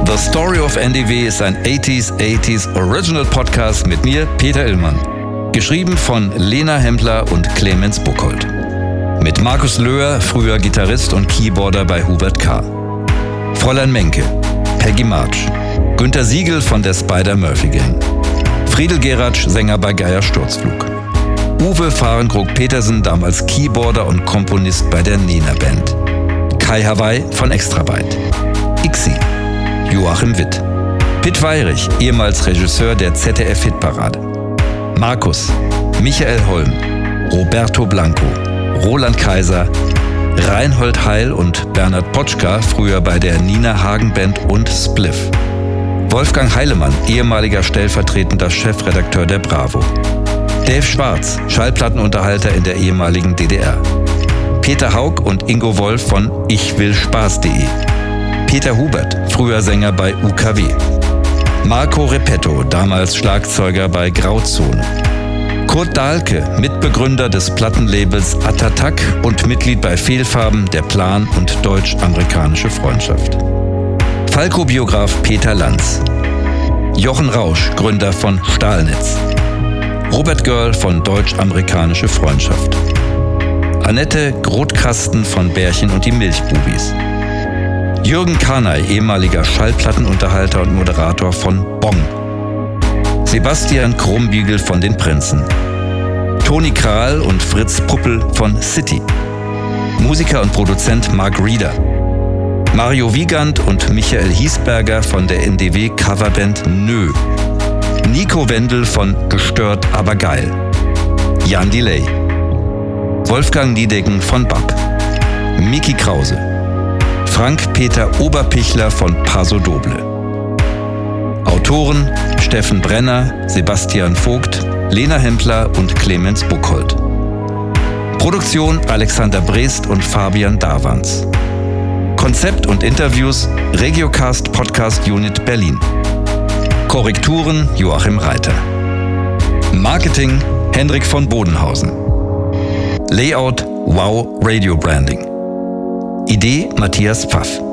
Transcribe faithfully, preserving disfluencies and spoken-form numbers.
The Story of N D W ist ein achtziger achtziger Original Podcast mit mir, Peter Illmann. Geschrieben von Lena Hempler und Clemens Buchholz. Mit Markus Löhr, früher Gitarrist und Keyboarder bei Hubert K. Fräulein Menke, Peggy March, Günter Siegel von der Spider-Murphy-Gang, Friedel Geratsch, Sänger bei Geier Sturzflug, Uwe Fahrenkrog-Petersen, damals Keyboarder und Komponist bei der Nena Band, Kai Hawaii von Extrabyte, Ixi, Joachim Witt, Pitt Weyrich, ehemals Regisseur der Z D F-Hitparade, Markus, Michael Holm, Roberto Blanco, Roland Kaiser, Reinhold Heil und Bernhard Potschka, früher bei der Nina Hagen Band und Spliff, Wolfgang Heilemann, ehemaliger stellvertretender Chefredakteur der Bravo, Dave Schwarz, Schallplattenunterhalter in der ehemaligen D D R, Peter Haug und Ingo Wolf von Ich will Spaß punkt de, Peter Hubert, früher Sänger bei U K W, Marco Repetto, damals Schlagzeuger bei Grauzone, Kurt Dahlke, Mitbegründer des Plattenlabels Attatak und Mitglied bei Fehlfarben, Der Plan und Deutsch-Amerikanische Freundschaft, Falco-Biograf Peter Lanz, Jochen Rausch, Gründer von Stahlnetz, Robert Görl von Deutsch-Amerikanische Freundschaft, Annette Grotkasten von Bärchen und die Milchbubis, Jürgen Kanay, ehemaliger Schallplattenunterhalter und Moderator von Bong, Sebastian Krumbiegel von den Prinzen, Toni Kral und Fritz Puppel von City, Musiker und Produzent Mark Reeder, Mario Wiegand und Michael Hiesberger von der N D W-Coverband Nö, Nico Wendel von Gestört aber geil, Jan Delay, Wolfgang Niedecken von Bab, Miki Krause, Frank-Peter Oberpichler von Paso Doble. Autoren Steffen Brenner, Sebastian Vogt, Lena Hempler und Clemens Buchholz. Produktion Alexander Brest und Fabian Davans. Konzept und Interviews Regiocast Podcast Unit Berlin. Korrekturen Joachim Reiter. Marketing Hendrik von Bodenhausen. Layout Wow Radio Branding. Idee Matthias Pfaff.